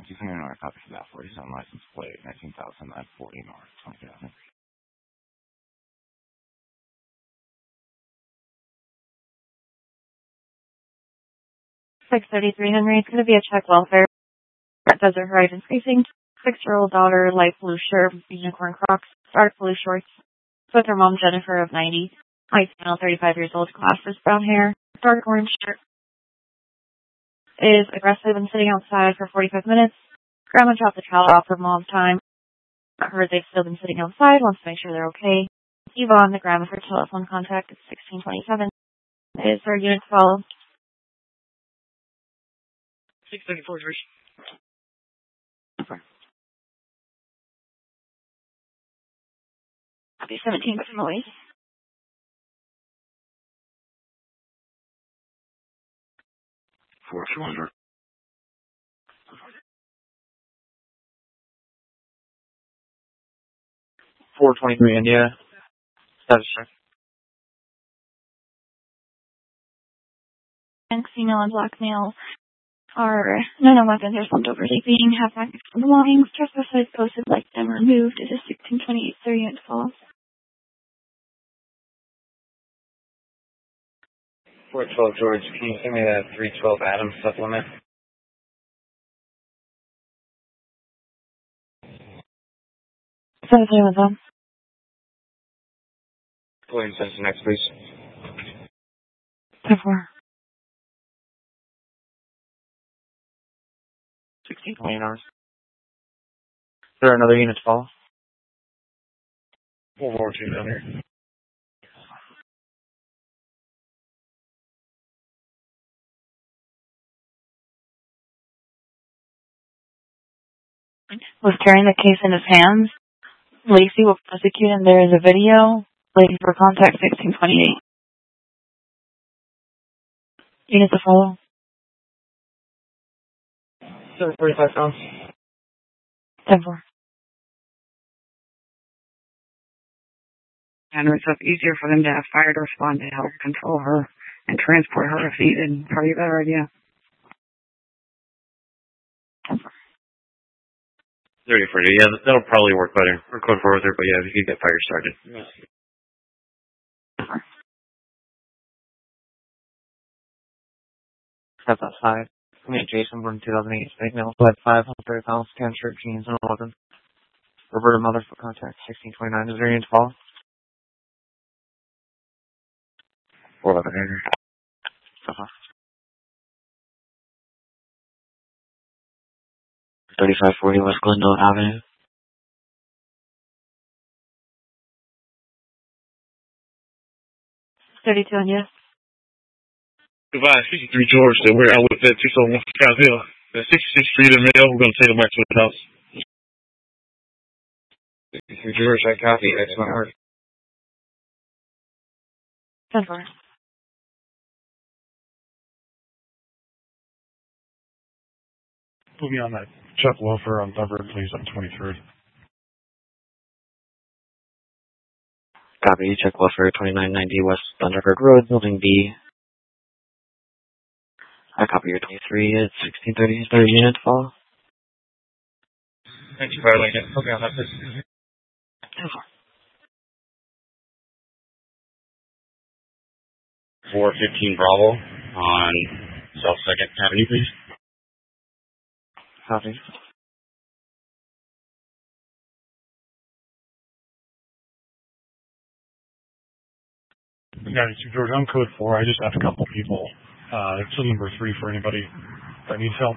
279 North, copy for that. 47 license plate, 19,940 North, 20,000. 633 Henry. It's going to be a check welfare at Desert Horizon Precinct. 6-year-old daughter, light blue shirt, unicorn Crocs, dark blue shorts. With her mom, Jennifer, of 90. White male, 35 years old, glasses, brown hair, dark orange shirt. Is aggressive and sitting outside for 45 minutes. Grandma dropped the child off for mom's time. I heard they've still been sitting outside, wants to make sure they're okay. Yvonne, the grandma, for telephone contact is 1627. Is her unit follow? 634 is reached. Okay. Copy 17 Simoes. 4-200. 423 India. Status check. Female and black male are no weapons are slumped over sleeping, have back belongings, trespassers posted like them removed. It is 1628 their unit falls. 412 George, can you send me that 312 Adams supplement? Same with them. Go ahead and send us the next, please. 10-4. 1620 hours. Is there another unit to follow? 442 down here. Was carrying the case in his hands. Lacey will prosecute, and there is a video. Lacey for contact 1628. Units to follow. 745 pounds. 10-4. And it's easier for them to have fire to respond to help control her and transport her if needed. Probably a better idea. 30 for you. Yeah, that'll probably work better. We're code forward there, but yeah, if you could get fire started. Step outside. Come in, Jason, born 2008, state male, blood 5, 130 pounds, tan shirt, jeans, and 11. Roberta Mother for contact 1629. Is there any to follow? 411 Henry. 3540 West Glendale Avenue. $32 yes. Goodbye, 63 George, that we're out with that 271 Scottsdale. That 66th Street in Mayo, we're going to take them back to the house. 63 George, I copy. Excellent work. 10-4. Put me on that Chuck Welfare on Thunderbird, please, on 23. Copy, check welfare 2990 West Thunderbird Road, Building B. I copy your 23 at 1630. Is there a unit to follow? Thank you, Fire Lincoln. Okay, I'll have this. 415 Bravo on South 2nd Avenue, please. Copy. Yeah, George, I'm code 4. I just asked a couple people. It's number 3 for anybody that needs help.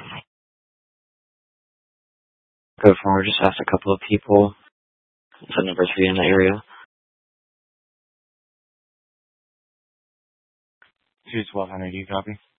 Code 4, just asked a couple of people. It's number 3 in the area. 21200, do you copy?